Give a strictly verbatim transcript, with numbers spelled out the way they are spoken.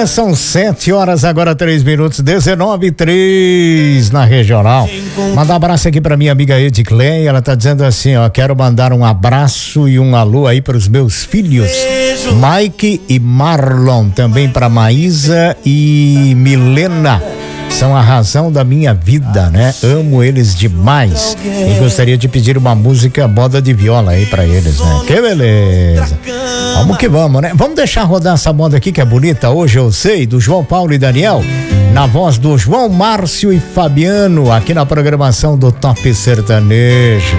são sete horas, agora três minutos, dezenove e três na regional. Mandar um abraço aqui pra minha amiga Ediclei, ela tá dizendo assim, ó, quero mandar um abraço e um alô aí pros meus filhos, Mike e Marlon, também pra Maísa e Milena. São a razão da minha vida, né? Amo eles demais. E gostaria de pedir uma música Boda de Viola aí pra eles, né? Que beleza. Vamos que vamos, né? Vamos deixar rodar essa moda aqui que é bonita. Hoje eu sei, do João Paulo e Daniel, na voz do João Márcio e Fabiano, aqui na programação do Top Sertanejo.